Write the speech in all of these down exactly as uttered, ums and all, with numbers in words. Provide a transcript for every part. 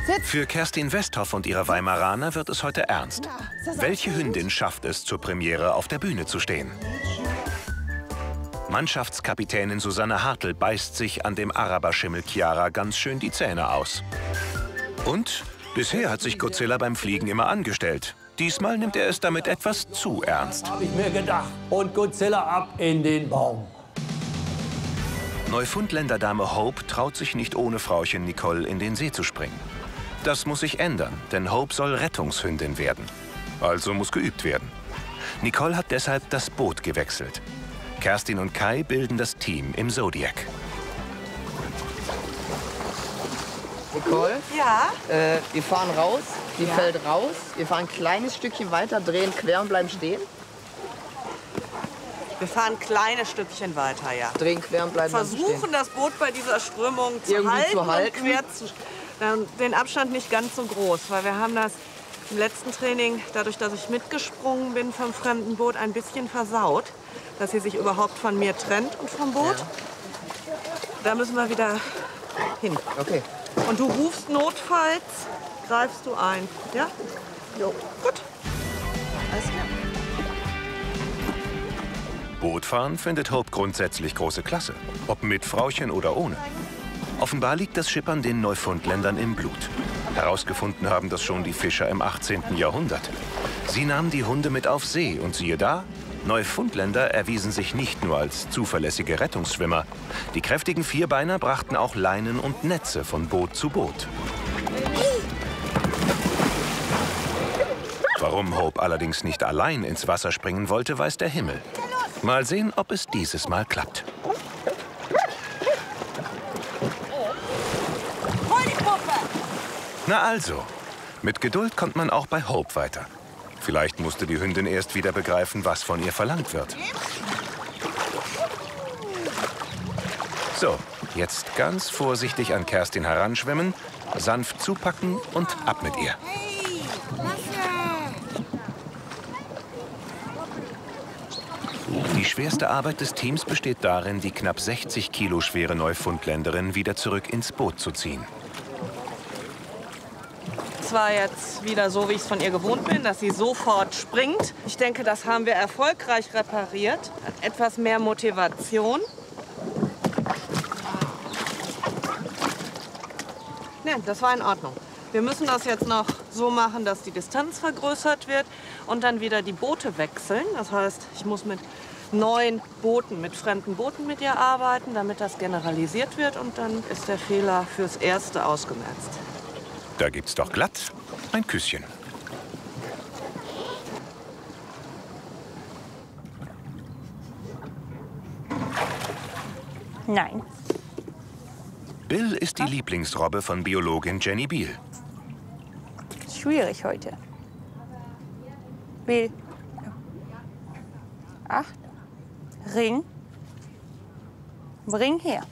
Für Kerstin Westhoff und ihre Weimaraner wird es heute ernst. Welche Hündin schafft es, zur Premiere auf der Bühne zu stehen? Mannschaftskapitänin Susanne Hartl beißt sich an dem Araberschimmel Chiara ganz schön die Zähne aus. Und bisher hat sich Godzilla beim Fliegen immer angestellt. Diesmal nimmt er es damit etwas zu ernst. Habe ich mir gedacht. Und Godzilla ab in den Baum. Neufundländerdame Hope traut sich nicht ohne Frauchen Nicole in den See zu springen. Das muss sich ändern, denn Hope soll Rettungshündin werden. Also muss geübt werden. Nicole hat deshalb das Boot gewechselt. Kerstin und Kai bilden das Team im Zodiac. Nicole? Ja? Äh, wir fahren raus, die Ja. fällt raus. Wir fahren ein kleines Stückchen weiter, drehen quer und bleiben stehen. Wir fahren ein kleines Stückchen weiter, ja. Drehen quer und bleiben Versuchen, stehen. das Boot bei dieser Strömung zu Irgendwie halten, zu halten. und quer zu... Dann den Abstand nicht ganz so groß, weil wir haben das im letzten Training, dadurch, dass ich mitgesprungen bin vom fremden Boot, ein bisschen versaut, dass sie sich überhaupt von mir trennt und vom Boot. Ja. Da müssen wir wieder hin. Okay. Und du rufst notfalls, greifst du ein. Ja? Jo. Gut. Alles klar. Bootfahren findet Hope grundsätzlich große Klasse. Ob mit Frauchen oder ohne. Offenbar liegt das Schippern den Neufundländern im Blut. Herausgefunden haben das schon die Fischer im achtzehnten Jahrhundert. Sie nahmen die Hunde mit auf See und siehe da, Neufundländer erwiesen sich nicht nur als zuverlässige Rettungsschwimmer. Die kräftigen Vierbeiner brachten auch Leinen und Netze von Boot zu Boot. Warum Hope allerdings nicht allein ins Wasser springen wollte, weiß der Himmel. Mal sehen, ob es dieses Mal klappt. Na also, mit Geduld kommt man auch bei Hope weiter. Vielleicht musste die Hündin erst wieder begreifen, was von ihr verlangt wird. So, jetzt ganz vorsichtig an Kerstin heranschwimmen, sanft zupacken und ab mit ihr. Die schwerste Arbeit des Teams besteht darin, die knapp sechzig Kilo schwere Neufundländerin wieder zurück ins Boot zu ziehen. Es war jetzt wieder so, wie ich es von ihr gewohnt bin, dass sie sofort springt. Ich denke, das haben wir erfolgreich repariert. Hat etwas mehr Motivation. Nein, das war in Ordnung. Wir müssen das jetzt noch so machen, dass die Distanz vergrößert wird und dann wieder die Boote wechseln. Das heißt, ich muss mit neuen Booten, mit fremden Booten mit ihr arbeiten, damit das generalisiert wird und dann ist der Fehler fürs Erste ausgemerzt. Da gibt's doch glatt ein Küsschen. Nein. Bill ist die Lieblingsrobbe von Biologin Jenny Biel. Schwierig heute. Bill. Acht. Ring. Bring her.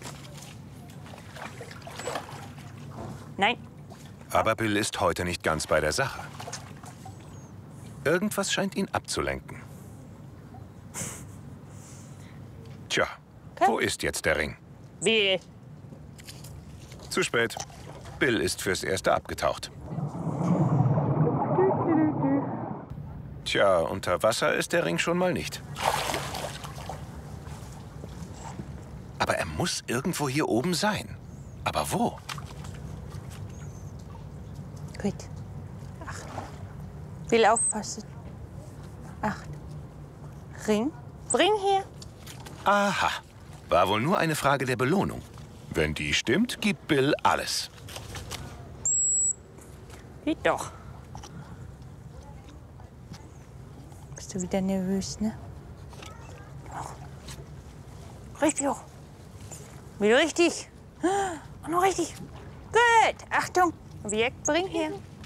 Nein. Aber Bill ist heute nicht ganz bei der Sache. Irgendwas scheint ihn abzulenken. Tja, Okay. wo ist jetzt der Ring? Bill. Zu spät. Bill ist fürs Erste abgetaucht. Tja, unter Wasser ist der Ring schon mal nicht. Aber er muss irgendwo hier oben sein. Aber wo? Gut. Acht. Bill, aufpassen. Acht. Ring. Bring her. Aha. War wohl nur eine Frage der Belohnung. Wenn die stimmt, gibt Bill alles. Geht doch. Bist du wieder nervös, ne? Hoch. Richtig hoch. Wieder richtig. Und noch richtig. Gut. Achtung. Objekt, bring her.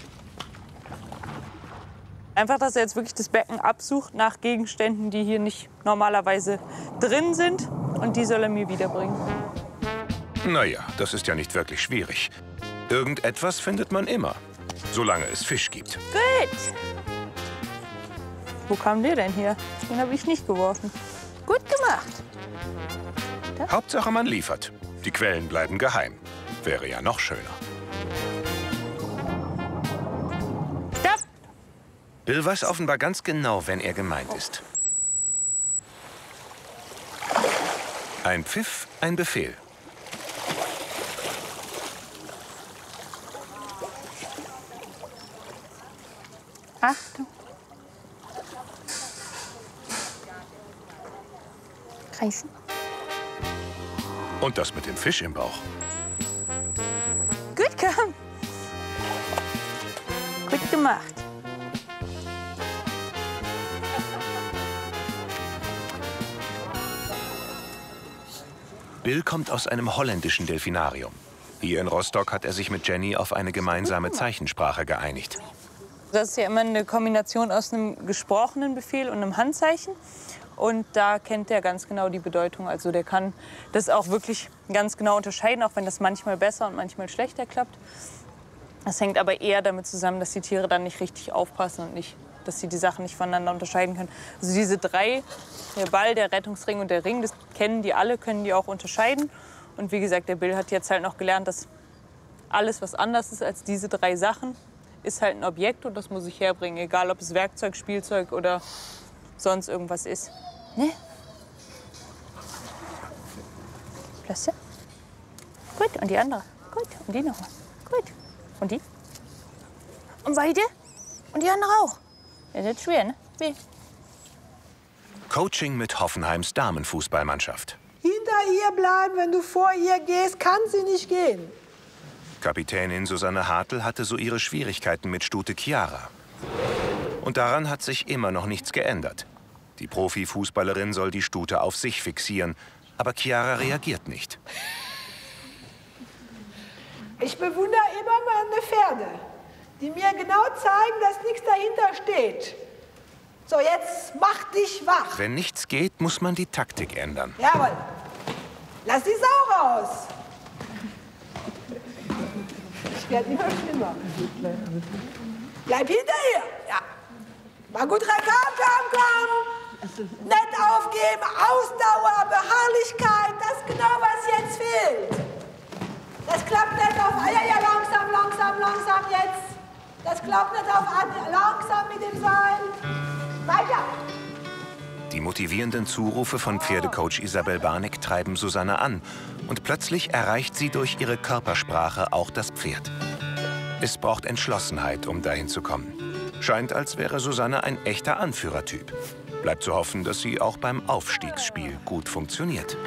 Einfach, dass er jetzt wirklich das Becken absucht nach Gegenständen, die hier nicht normalerweise drin sind. Und die soll er mir wiederbringen. Naja, das ist ja nicht wirklich schwierig. Irgendetwas findet man immer, solange es Fisch gibt. Gut. Wo kam der denn her? Den habe ich nicht geworfen. Gut gemacht. Da? Hauptsache, man liefert. Die Quellen bleiben geheim. Wäre ja noch schöner. Bill weiß offenbar ganz genau, wenn er gemeint ist. Ein Pfiff, ein Befehl. Achtung. Reißen. Und das mit dem Fisch im Bauch. Gut, komm. Gut gemacht. Bill kommt aus einem holländischen Delfinarium. Hier in Rostock hat er sich mit Jenny auf eine gemeinsame Zeichensprache geeinigt. Das ist ja immer eine Kombination aus einem gesprochenen Befehl und einem Handzeichen. Und da kennt er ganz genau die Bedeutung. Also der kann das auch wirklich ganz genau unterscheiden, auch wenn das manchmal besser und manchmal schlechter klappt. Das hängt aber eher damit zusammen, dass die Tiere dann nicht richtig aufpassen und nicht, dass sie die Sachen nicht voneinander unterscheiden können. Also diese drei, der Ball, der Rettungsring und der Ring, das kennen die alle, können die auch unterscheiden. Und wie gesagt, der Bill hat jetzt halt noch gelernt, dass alles, was anders ist als diese drei Sachen, ist halt ein Objekt und das muss ich herbringen. Egal, ob es Werkzeug, Spielzeug oder sonst irgendwas ist. Ne? Klasse. Gut, und die andere. Gut, und die nochmal. Gut. Und die? Und weiter? Und die andere auch. Das ist schwer, ne? Wie? Coaching mit Hoffenheims Damenfußballmannschaft. Hinter ihr bleiben, wenn du vor ihr gehst, kann sie nicht gehen. Kapitänin Susanne Hartl hatte so ihre Schwierigkeiten mit Stute Chiara. Und daran hat sich immer noch nichts geändert. Die Profifußballerin soll die Stute auf sich fixieren, aber Chiara reagiert nicht. Ich bewundere immer meine Pferde, die mir genau zeigen, dass nichts dahinter steht. So, jetzt mach dich wach. Wenn nichts geht, muss man die Taktik ändern. Jawohl. Lass die Sau raus. Ich werde immer schlimmer. Bleib hinter ihr. Ja. Mal gut rein. Komm, komm, komm. Nicht aufgeben. Ausdauer, Beharrlichkeit. Das ist genau, was jetzt fehlt. Das klappt nicht auf... Ja, ja, langsam, langsam, langsam jetzt. Das klappt nicht auf... Langsam mit dem Seil. Weiter. Die motivierenden Zurufe von Pferdecoach Isabel Barnick treiben Susanne an. Und plötzlich erreicht sie durch ihre Körpersprache auch das Pferd. Es braucht Entschlossenheit, um dahin zu kommen. Scheint, als wäre Susanne ein echter Anführertyp. Bleibt zu hoffen, dass sie auch beim Aufstiegsspiel gut funktioniert.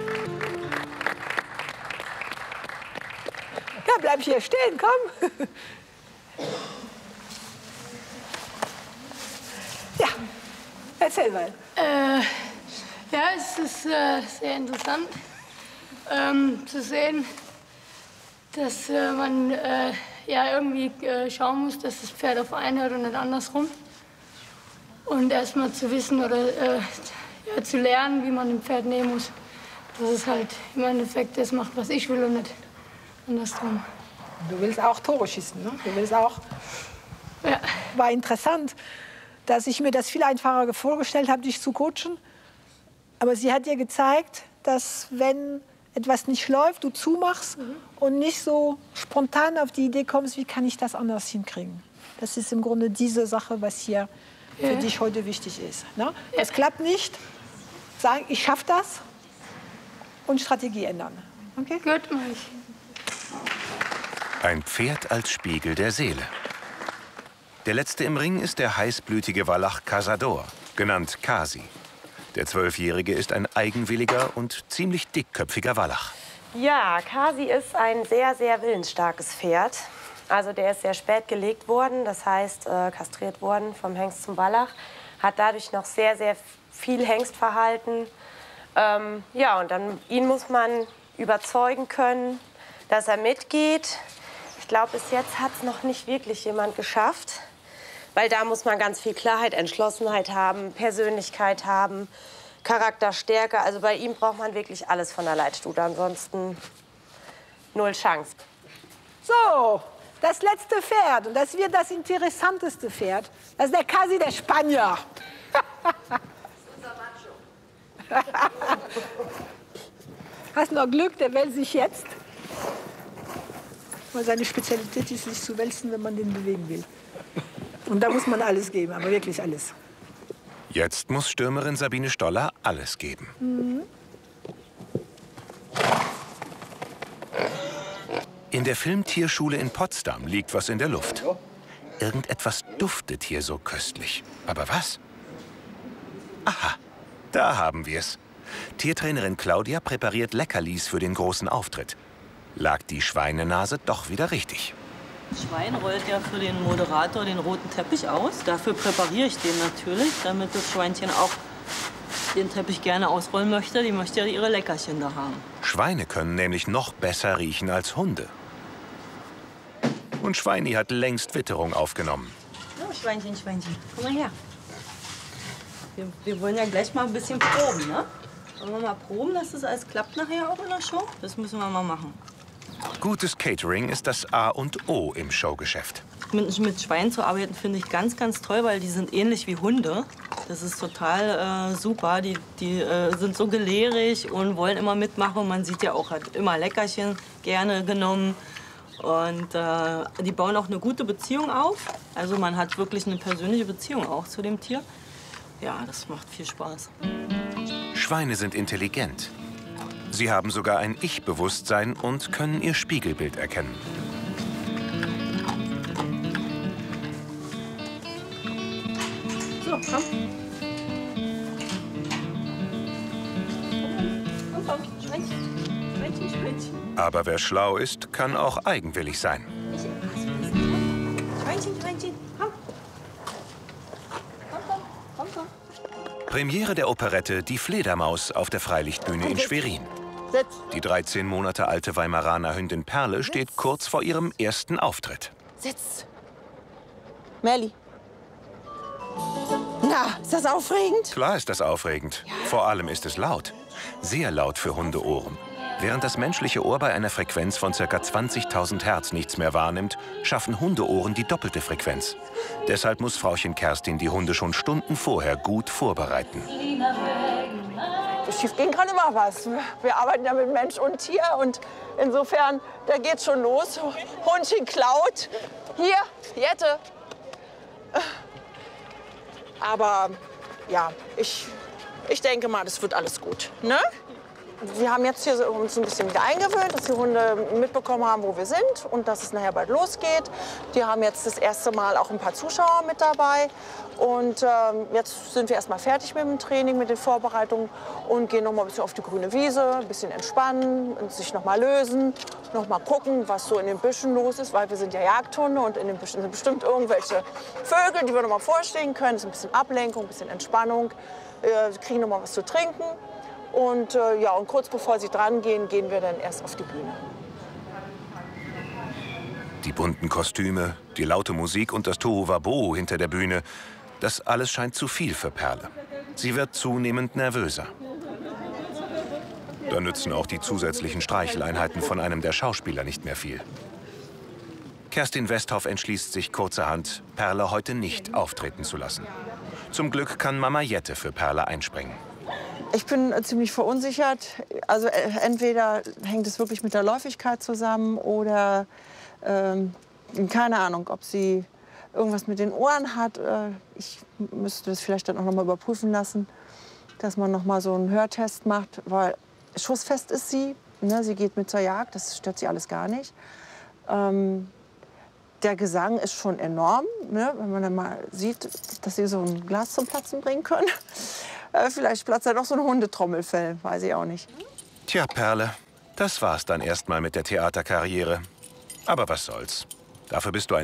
Ja, bleib hier stehen, komm. Ja, erzähl mal. Äh, ja, es ist äh, sehr interessant ähm, zu sehen, dass äh, man äh, ja irgendwie äh, schauen muss, dass das Pferd auf einen hört und nicht andersrum. Und erstmal zu wissen oder äh, ja, zu lernen, wie man ein Pferd nehmen muss, dass es halt im Endeffekt das macht, was ich will und nicht andersrum. Du willst auch Tore schießen, ne? Du willst auch... Ja. War interessant, dass ich mir das viel einfacher vorgestellt habe, dich zu coachen. Aber sie hat dir gezeigt, dass wenn etwas nicht läuft, du zumachst mhm. und nicht so spontan auf die Idee kommst, wie kann ich das anders hinkriegen. Das ist im Grunde diese Sache, was hier ja. für dich heute wichtig ist. Ne? Es ja. klappt nicht, sagen, ich schaffe das und Strategie ändern. Okay? Gut, mach ich. Ein Pferd als Spiegel der Seele. Der letzte im Ring ist der heißblütige Wallach Cazador, genannt Kasi. Der Zwölfjährige ist ein eigenwilliger und ziemlich dickköpfiger Wallach. Ja, Kasi ist ein sehr, sehr willensstarkes Pferd. Also der ist sehr spät gelegt worden, das heißt äh, kastriert worden vom Hengst zum Wallach. Hat dadurch noch sehr, sehr viel Hengstverhalten. Ähm, ja, und dann ihn muss man überzeugen können, dass er mitgeht. Ich glaube, bis jetzt hat es noch nicht wirklich jemand geschafft. Weil da muss man ganz viel Klarheit, Entschlossenheit haben, Persönlichkeit haben, Charakterstärke. Also bei ihm braucht man wirklich alles von der Leitstute. Ansonsten null Chance. So, das letzte Pferd. Und das wird das interessanteste Pferd. Das ist der Kasi, der Spanier. Hast noch Glück, der wälzt sich jetzt. Weil seine Spezialität ist, sich zu wälzen, wenn man den bewegen will. Und da muss man alles geben, aber wirklich alles. Jetzt muss Stürmerin Sabine Stoller alles geben. Mhm. In der Filmtierschule in Potsdam liegt was in der Luft. Irgendetwas duftet hier so köstlich. Aber was? Aha, da haben wir es. Tiertrainerin Claudia präpariert Leckerlis für den großen Auftritt. Lag die Schweinenase doch wieder richtig. Schwein rollt ja für den Moderator den roten Teppich aus. Dafür präpariere ich den natürlich, damit das Schweinchen auch den Teppich gerne ausrollen möchte. Die möchte ja ihre Leckerchen da haben. Schweine können nämlich noch besser riechen als Hunde. Und Schweini hat längst Witterung aufgenommen. So, Schweinchen, Schweinchen, komm mal her. Wir, wir wollen ja gleich mal ein bisschen proben, ne? Wollen wir mal proben, dass das alles klappt nachher auch in der Show? Das müssen wir mal machen. Gutes Catering ist das A und O im Showgeschäft. Mit, mit Schweinen zu arbeiten finde ich ganz, ganz toll, weil die sind ähnlich wie Hunde. Das ist total äh, super. Die, die äh, sind so gelehrig und wollen immer mitmachen. Man sieht ja auch, hat immer Leckerchen gerne genommen. Und äh, die bauen auch eine gute Beziehung auf. Also man hat wirklich eine persönliche Beziehung auch zu dem Tier. Ja, das macht viel Spaß. Schweine sind intelligent. Sie haben sogar ein Ich-Bewusstsein und können ihr Spiegelbild erkennen. So, komm. Komm, komm, Schweinchen, Schweinchen, Schweinchen. Aber wer schlau ist, kann auch eigenwillig sein. Schweinchen, Schweinchen, komm. Komm, komm, komm, komm. Premiere der Operette Die Fledermaus auf der Freilichtbühne in Schwerin. Die dreizehn Monate alte Weimaraner Hündin Perle steht kurz vor ihrem ersten Auftritt. Sitz. Melli. Na, ist das aufregend? Klar ist das aufregend. Vor allem ist es laut. Sehr laut für Hundeohren. Während das menschliche Ohr bei einer Frequenz von ca. zwanzigtausend Hertz nichts mehr wahrnimmt, schaffen Hundeohren die doppelte Frequenz. Deshalb muss Frauchen Kerstin die Hunde schon Stunden vorher gut vorbereiten. Schief gehen kann immer was. Wir arbeiten ja mit Mensch und Tier und insofern, da geht's schon los. Hundchen klaut. Hier, Jette. Aber ja, ich, ich denke mal, das wird alles gut. Ne? Wir haben jetzt hier so uns ein bisschen wieder eingewöhnt, dass die Hunde mitbekommen haben, wo wir sind und dass es nachher bald losgeht. Die haben jetzt das erste Mal auch ein paar Zuschauer mit dabei. Und ähm, jetzt sind wir erst mal fertig mit dem Training, mit den Vorbereitungen und gehen noch mal ein bisschen auf die grüne Wiese, ein bisschen entspannen, und sich noch mal lösen, noch mal gucken, was so in den Büschen los ist, weil wir sind ja Jagdhunde und in den Büschen sind bestimmt irgendwelche Vögel, die wir noch mal vorstellen können. Das ist ein bisschen Ablenkung, ein bisschen Entspannung. Äh, sie kriegen noch mal was zu trinken. Und, äh, ja, und kurz bevor sie dran gehen, gehen wir dann erst auf die Bühne. Die bunten Kostüme, die laute Musik und das Tohuwabohu hinter der Bühne, das alles scheint zu viel für Perle. Sie wird zunehmend nervöser. Da nützen auch die zusätzlichen Streicheleinheiten von einem der Schauspieler nicht mehr viel. Kerstin Westhoff entschließt sich kurzerhand, Perle heute nicht auftreten zu lassen. Zum Glück kann Mama Jette für Perle einspringen. Ich bin ziemlich verunsichert. Also entweder hängt es wirklich mit der Läufigkeit zusammen oder ähm, keine Ahnung, ob sie irgendwas mit den Ohren hat. Ich müsste das vielleicht dann auch noch mal überprüfen lassen, dass man noch mal so einen Hörtest macht, weil schussfest ist sie. Ne? Sie geht mit zur Jagd, das stört sie alles gar nicht. Ähm, der Gesang ist schon enorm, ne? Wenn man dann mal sieht, dass sie so ein Glas zum Platzen bringen können. Äh, vielleicht platzt da doch so ein Hundetrommelfell, weiß ich auch nicht. Tja, Perle, das war's dann erst mal mit der Theaterkarriere. Aber was soll's. Dafür bist du ein